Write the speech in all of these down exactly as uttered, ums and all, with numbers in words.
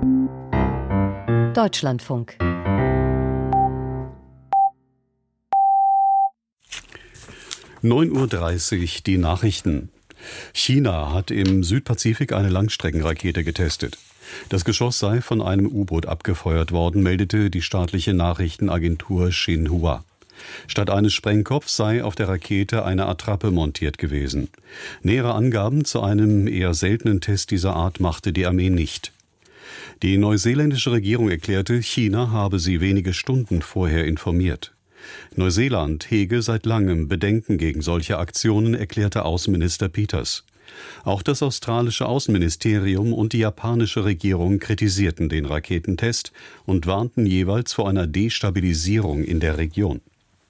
Deutschlandfunk. neun Uhr dreißig, die Nachrichten. China hat im Südpazifik eine Langstreckenrakete getestet. Das Geschoss sei von einem U-Boot abgefeuert worden, meldete die staatliche Nachrichtenagentur Xinhua. Statt eines Sprengkopfs sei auf der Rakete eine Attrappe montiert gewesen. Nähere Angaben zu einem eher seltenen Test dieser Art machte die Armee nicht. Die neuseeländische Regierung erklärte, China habe sie wenige Stunden vorher informiert. Neuseeland hege seit langem Bedenken gegen solche Aktionen, erklärte Außenminister Peters. Auch das australische Außenministerium und die japanische Regierung kritisierten den Raketentest und warnten jeweils vor einer Destabilisierung in der Region.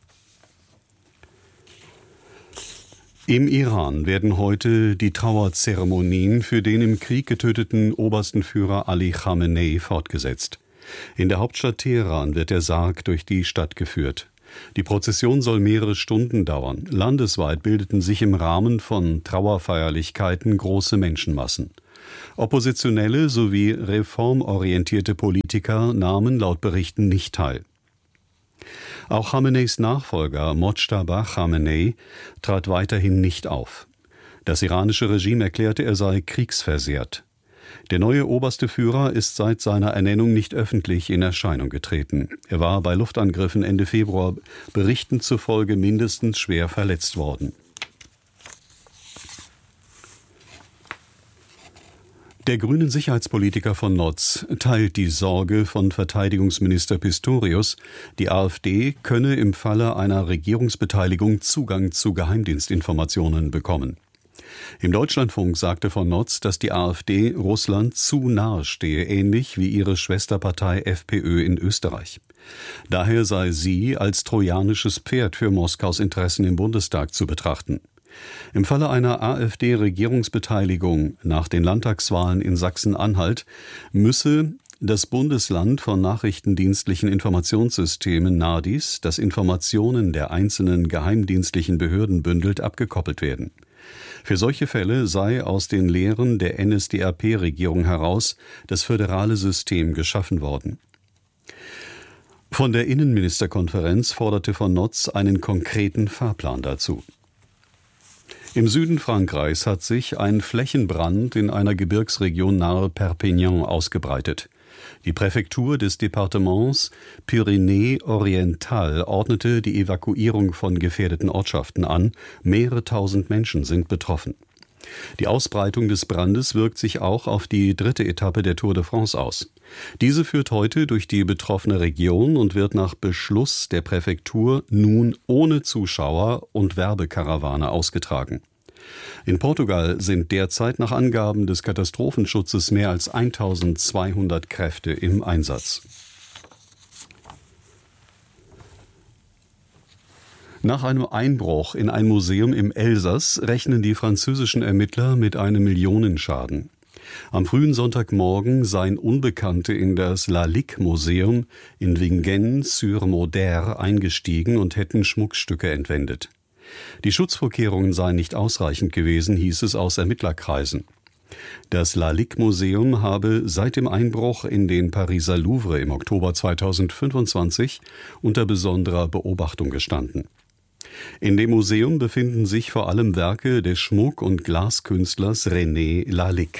Im Iran werden heute die Trauerzeremonien für den im Krieg getöteten obersten Führer Ali Khamenei fortgesetzt. In der Hauptstadt Teheran wird der Sarg durch die Stadt geführt. Die Prozession soll mehrere Stunden dauern. Landesweit bildeten sich im Rahmen von Trauerfeierlichkeiten große Menschenmassen. Oppositionelle sowie reformorientierte Politiker nahmen laut Berichten nicht teil. Auch Khameneis Nachfolger Mojtaba Khamenei trat weiterhin nicht auf. Das iranische Regime erklärte, er sei kriegsversehrt. Der neue oberste Führer ist seit seiner Ernennung nicht öffentlich in Erscheinung getreten. Er war bei Luftangriffen Ende Februar Berichten zufolge mindestens schwer verletzt worden. Der grünen Sicherheitspolitiker von Notz teilt die Sorge von Verteidigungsminister Pistorius, die AfD könne im Falle einer Regierungsbeteiligung Zugang zu Geheimdienstinformationen bekommen. Im Deutschlandfunk sagte von Notz, dass die AfD Russland zu nahe stehe, ähnlich wie ihre Schwesterpartei FPÖ in Österreich. Daher sei sie als trojanisches Pferd für Moskaus Interessen im Bundestag zu betrachten. Im Falle einer AfD-Regierungsbeteiligung nach den Landtagswahlen in Sachsen-Anhalt müsse das Bundesland von nachrichtendienstlichen Informationssystemen NADIS, das Informationen der einzelnen geheimdienstlichen Behörden bündelt, abgekoppelt werden. Für solche Fälle sei aus den Lehren der N S D A P-Regierung heraus das föderale System geschaffen worden. Von der Innenministerkonferenz forderte von Notz einen konkreten Fahrplan dazu. Im Süden Frankreichs hat sich ein Flächenbrand in einer Gebirgsregion nahe Perpignan ausgebreitet. Die Präfektur des Departements Pyrénées-Orientales ordnete die Evakuierung von gefährdeten Ortschaften an. Mehrere tausend Menschen sind betroffen. Die Ausbreitung des Brandes wirkt sich auch auf die dritte Etappe der Tour de France aus. Diese führt heute durch die betroffene Region und wird nach Beschluss der Präfektur nun ohne Zuschauer und Werbekarawane ausgetragen. In Portugal sind derzeit nach Angaben des Katastrophenschutzes mehr als eintausendzweihundert Kräfte im Einsatz. Nach einem Einbruch in ein Museum im Elsass rechnen die französischen Ermittler mit einem Millionenschaden. Am frühen Sonntagmorgen seien Unbekannte in das Lalique-Museum in Vingennes-sur-Moder eingestiegen und hätten Schmuckstücke entwendet. Die Schutzvorkehrungen seien nicht ausreichend gewesen, hieß es aus Ermittlerkreisen. Das Lalique-Museum habe seit dem Einbruch in den Pariser Louvre im Oktober zweitausendfünfundzwanzig unter besonderer Beobachtung gestanden. In dem Museum befinden sich vor allem Werke des Schmuck- und Glaskünstlers René Lalique.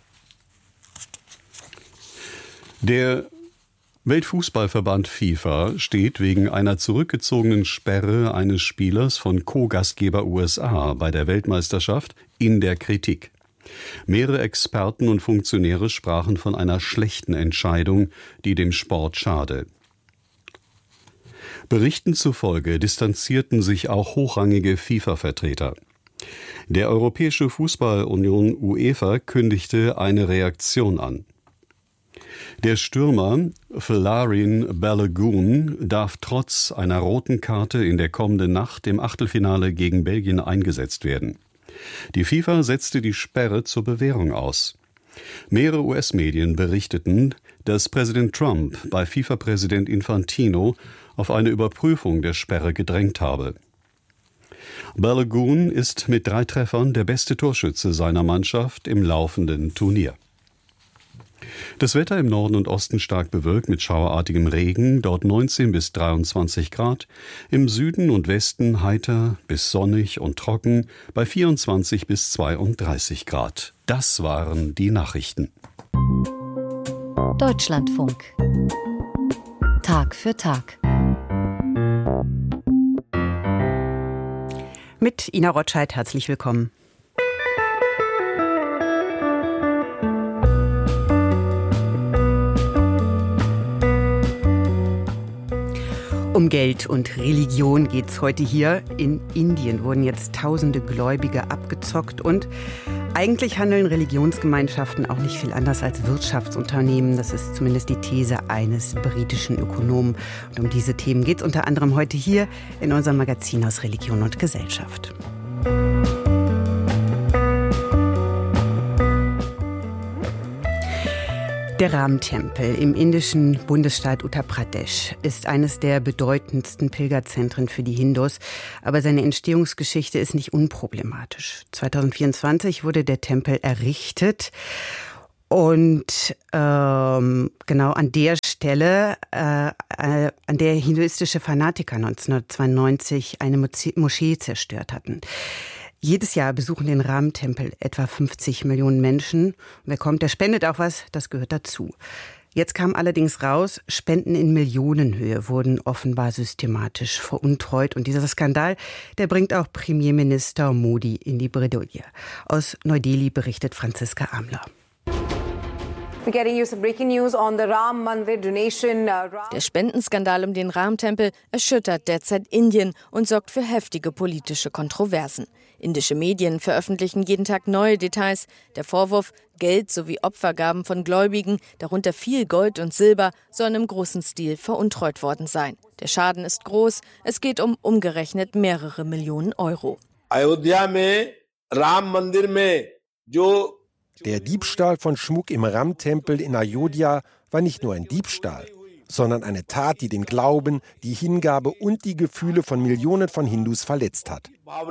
Der Weltfußballverband FIFA steht wegen einer zurückgezogenen Sperre eines Spielers von Co-Gastgeber U S A bei der Weltmeisterschaft in der Kritik. Mehrere Experten und Funktionäre sprachen von einer schlechten Entscheidung, die dem Sport schade. Berichten zufolge distanzierten sich auch hochrangige FIFA-Vertreter. Der Europäische Fußballunion UEFA kündigte eine Reaktion an. Der Stürmer Folarin Balogun darf trotz einer roten Karte in der kommenden Nacht im Achtelfinale gegen Belgien eingesetzt werden. Die FIFA setzte die Sperre zur Bewährung aus. Mehrere U S-Medien berichteten, dass Präsident Trump bei FIFA-Präsident Infantino auf eine Überprüfung der Sperre gedrängt habe. Balogun ist mit drei Treffern der beste Torschütze seiner Mannschaft im laufenden Turnier. Das Wetter im Norden und Osten stark bewölkt mit schauerartigem Regen, dort neunzehn bis dreiundzwanzig Grad. Im Süden und Westen heiter bis sonnig und trocken bei vierundzwanzig bis zweiunddreißig Grad. Das waren die Nachrichten. Deutschlandfunk. Tag für Tag. Mit Ina Rotscheid, herzlich willkommen. Um Geld und Religion geht's heute hier. In Indien wurden jetzt tausende Gläubige abgezockt und eigentlich handeln Religionsgemeinschaften auch nicht viel anders als Wirtschaftsunternehmen. Das ist zumindest die These eines britischen Ökonomen. Und um diese Themen geht's unter anderem heute hier in unserem Magazin aus Religion und Gesellschaft. Der Ram-Tempel im indischen Bundesstaat Uttar Pradesh ist eines der bedeutendsten Pilgerzentren für die Hindus. Aber seine Entstehungsgeschichte ist nicht unproblematisch. zweitausendvierundzwanzig wurde der Tempel errichtet. Und ähm, genau an der Stelle, äh, äh, an der hinduistische Fanatiker neunzehnhundertzweiundneunzig eine Moschee zerstört hatten. Jedes Jahr besuchen den Ram-Tempel etwa fünfzig Millionen Menschen. Wer kommt, der spendet auch was, das gehört dazu. Jetzt kam allerdings raus, Spenden in Millionenhöhe wurden offenbar systematisch veruntreut. Und dieser Skandal, der bringt auch Premierminister Modi in die Bredouille. Aus Neu-Delhi berichtet Franziska Amler. Der Spendenskandal um den Ram-Tempel erschüttert derzeit Indien und sorgt für heftige politische Kontroversen. Indische Medien veröffentlichen jeden Tag neue Details. Der Vorwurf, Geld sowie Opfergaben von Gläubigen, darunter viel Gold und Silber, sollen im großen Stil veruntreut worden sein. Der Schaden ist groß. Es geht um umgerechnet mehrere Millionen Euro. Der Diebstahl von Schmuck im Ram-Tempel in Ayodhya war nicht nur ein Diebstahl, sondern eine Tat, die den Glauben, die Hingabe und die Gefühle von Millionen von Hindus verletzt hat.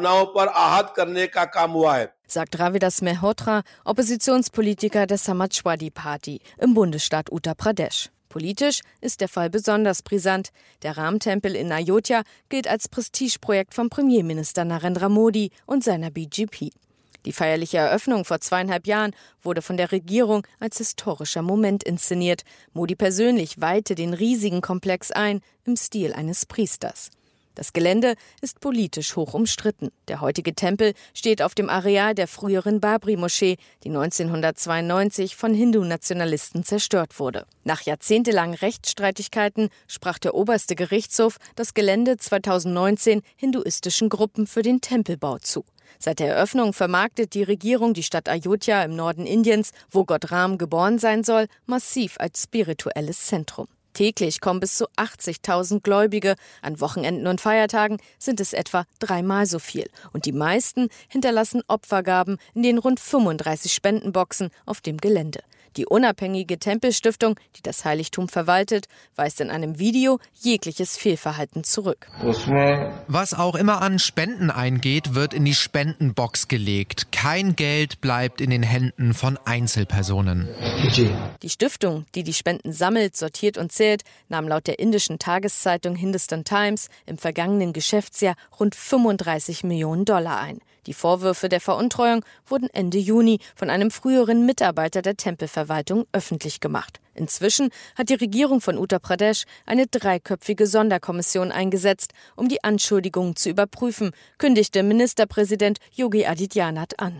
Sagt Ravidas Mehrotra, Oppositionspolitiker der Samajwadi Party im Bundesstaat Uttar Pradesh. Politisch ist der Fall besonders brisant. Der Ram-Tempel in Ayodhya gilt als Prestigeprojekt von Premierminister Narendra Modi und seiner B J P. Die feierliche Eröffnung vor zweieinhalb Jahren wurde von der Regierung als historischer Moment inszeniert. Modi persönlich weihte den riesigen Komplex ein, im Stil eines Priesters. Das Gelände ist politisch hoch umstritten. Der heutige Tempel steht auf dem Areal der früheren Babri-Moschee, die neunzehnhundertzweiundneunzig von Hindu-Nationalisten zerstört wurde. Nach jahrzehntelangen Rechtsstreitigkeiten sprach der oberste Gerichtshof das Gelände zweitausendneunzehn hinduistischen Gruppen für den Tempelbau zu. Seit der Eröffnung vermarktet die Regierung die Stadt Ayodhya im Norden Indiens, wo Gott Ram geboren sein soll, massiv als spirituelles Zentrum. Täglich kommen bis zu achtzigtausend Gläubige. An Wochenenden und Feiertagen sind es etwa dreimal so viel. Und die meisten hinterlassen Opfergaben in den rund fünfunddreißig Spendenboxen auf dem Gelände. Die unabhängige Tempelstiftung, die das Heiligtum verwaltet, weist in einem Video jegliches Fehlverhalten zurück. Was auch immer an Spenden eingeht, wird in die Spendenbox gelegt. Kein Geld bleibt in den Händen von Einzelpersonen. Die Stiftung, die die Spenden sammelt, sortiert und zählt, nahm laut der indischen Tageszeitung Hindustan Times im vergangenen Geschäftsjahr rund fünfunddreißig Millionen Dollar ein. Die Vorwürfe der Veruntreuung wurden Ende Juni von einem früheren Mitarbeiter der Tempelverwaltung öffentlich gemacht. Inzwischen hat die Regierung von Uttar Pradesh eine dreiköpfige Sonderkommission eingesetzt, um die Anschuldigungen zu überprüfen, kündigte Ministerpräsident Yogi Adityanath an.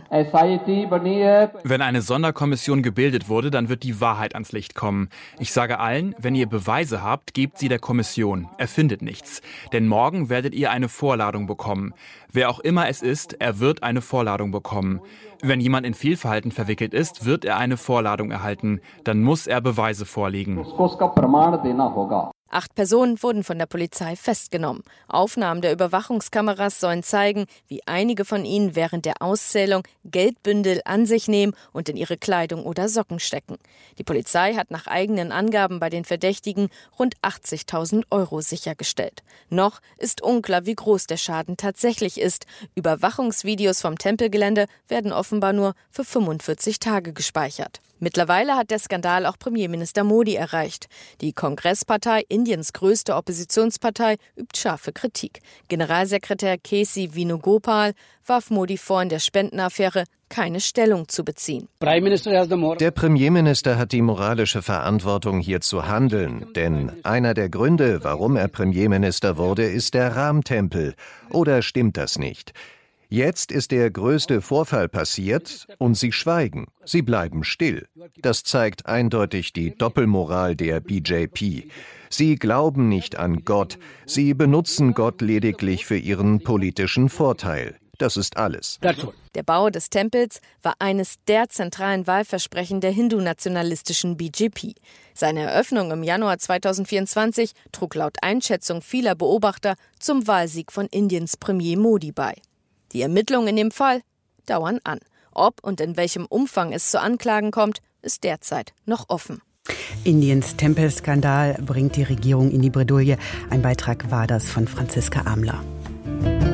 Wenn eine Sonderkommission gebildet wurde, dann wird die Wahrheit ans Licht kommen. Ich sage allen, wenn ihr Beweise habt, gebt sie der Kommission. Erfindet nichts. Denn morgen werdet ihr eine Vorladung bekommen. Wer auch immer es ist, er wird eine Vorladung bekommen. Wenn jemand in Fehlverhalten verwickelt ist, wird er eine Vorladung erhalten. Dann muss er Beweise vorlegen. Acht Personen wurden von der Polizei festgenommen. Aufnahmen der Überwachungskameras sollen zeigen, wie einige von ihnen während der Auszählung Geldbündel an sich nehmen und in ihre Kleidung oder Socken stecken. Die Polizei hat nach eigenen Angaben bei den Verdächtigen rund achtzigtausend Euro sichergestellt. Noch ist unklar, wie groß der Schaden tatsächlich ist. Überwachungsvideos vom Tempelgelände werden offenbar nur für fünfundvierzig Tage gespeichert. Mittlerweile hat der Skandal auch Premierminister Modi erreicht. Die Kongresspartei, Indiens größte Oppositionspartei, übt scharfe Kritik. Generalsekretär K C Venugopal warf Modi vor, in der Spendenaffäre keine Stellung zu beziehen. Der Premierminister hat die moralische Verantwortung, hier zu handeln. Denn einer der Gründe, warum er Premierminister wurde, ist der Ram-Tempel. Oder stimmt das nicht? Jetzt ist der größte Vorfall passiert und sie schweigen. Sie bleiben still. Das zeigt eindeutig die Doppelmoral der B J P. Sie glauben nicht an Gott. Sie benutzen Gott lediglich für ihren politischen Vorteil. Das ist alles. Der Bau des Tempels war eines der zentralen Wahlversprechen der hindu-nationalistischen B J P. Seine Eröffnung im Januar zweitausendvierundzwanzig trug laut Einschätzung vieler Beobachter zum Wahlsieg von Indiens Premier Modi bei. Die Ermittlungen in dem Fall dauern an. Ob und in welchem Umfang es zu Anklagen kommt, ist derzeit noch offen. Indiens Tempelskandal bringt die Regierung in die Bredouille. Ein Beitrag war das von Franziska Amler.